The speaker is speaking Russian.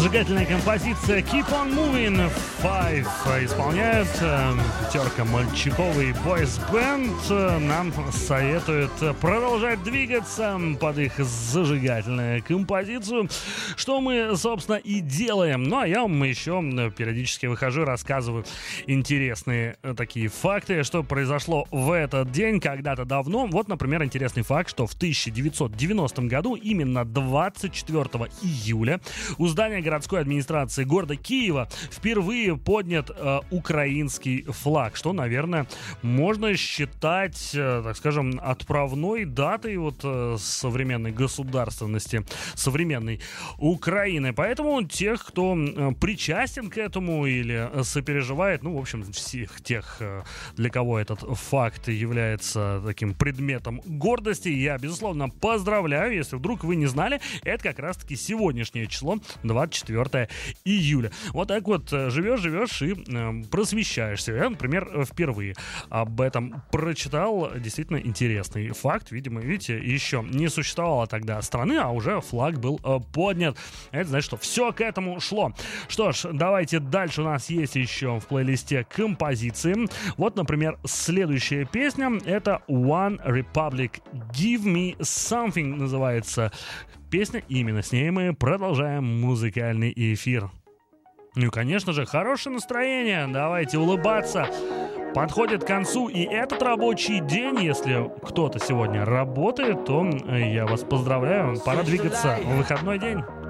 Зажигательная композиция Keep on Moving Five исполняют пятерка мальчиковый Boys Band. Нам советуют продолжать двигаться под их зажигательную композицию, что мы, собственно, и делаем. Ну, а я вам еще периодически выхожу и рассказываю интересные такие факты, что произошло в этот день когда-то давно. Вот, например, интересный факт, что в 1990 году, именно 24 июля, у здания городской администрации города Киева впервые поднят украинский флаг, что, наверное, можно считать, так скажем, отправной датой вот современной государственности, современной Украины. Поэтому тех, кто причастен к этому или сопереживает, ну, в общем, всех тех, для кого этот факт является таким предметом гордости, я, безусловно, поздравляю. Если вдруг вы не знали, это как раз-таки сегодняшнее число, 24 июля. Вот так вот живешь и просвещаешься. Я, например, впервые об этом прочитал. Действительно интересный факт. Видимо, видите, еще не существовало тогда страны, а уже флаг был поднят. Это значит, что все к этому шло. Что ж, давайте дальше. У нас есть еще в плейлисте композиции. Вот, например, следующая песня. Это One Republic Give Me Something называется песня. Именно с ней мы продолжаем музыкальный эфир. Ну и, конечно же, хорошее настроение. Давайте улыбаться. Подходит к концу и этот рабочий день. Если кто-то сегодня работает, то я вас поздравляю. Пора двигаться в выходной день.